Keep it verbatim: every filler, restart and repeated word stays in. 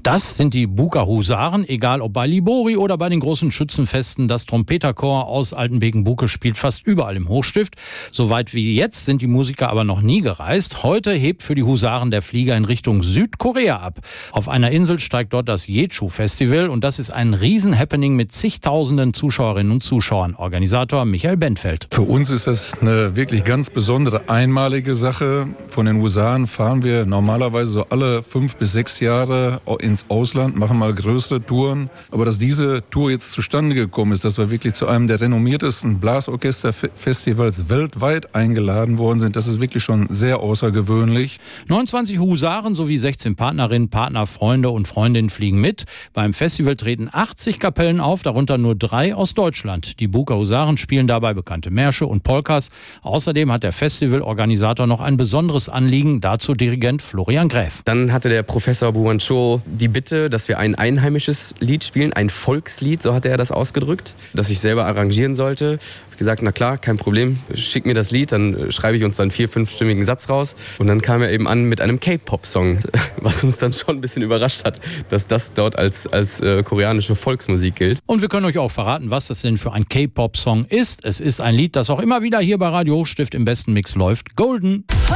Das sind die Buker Husaren, egal ob bei Libori oder bei den großen Schützenfesten. Das Trompeterchor aus Altenbeken-Buke spielt fast überall im Hochstift. Soweit wie jetzt sind die Musiker aber noch nie gereist. Heute hebt für die Husaren der Flieger in Richtung Südkorea ab. Auf einer Insel steigt dort das Jeju-Festival und das ist ein Riesen-Happening mit zigtausenden Zuschauerinnen und Zuschauern. Organisator Michael Benfeld. Für uns ist das eine wirklich ganz besondere, einmalige Sache. Von den Husaren fahren wir normalerweise so alle fünf bis sechs Jahre ins Ausland, machen mal größere Touren. Aber dass diese Tour jetzt zustande gekommen ist, dass wir wirklich zu einem der renommiertesten Blasorchesterfestivals weltweit eingeladen worden sind, das ist wirklich schon sehr außergewöhnlich. neunundzwanzig Husaren sowie sechzehn Partnerinnen, Partner, Freunde und Freundinnen fliegen mit. Beim Festival treten achtzig Kapellen auf, darunter nur drei aus Deutschland. Die Buker Husaren spielen dabei bekannte Märsche und Polkas. Außerdem hat der Festivalorganisator noch ein besonderes Anliegen, dazu Dirigent Florian Gräf. Dann hatte der Professor Buancho die Bitte, dass wir ein einheimisches Lied spielen, ein Volkslied, so hat er das ausgedrückt, das ich selber arrangieren sollte. Ich habe gesagt, na klar, kein Problem, schick mir das Lied, dann schreibe ich uns dann vier, fünfstimmigen Satz raus. Und dann kam er eben an mit einem K-Pop-Song, was uns dann schon ein bisschen überrascht hat, dass das dort als, als äh, koreanische Volksmusik gilt. Und wir können euch auch verraten, was das denn für ein K-Pop-Song ist. Es ist ein Lied, das auch immer wieder hier bei Radio Hochstift im besten Mix läuft. Golden.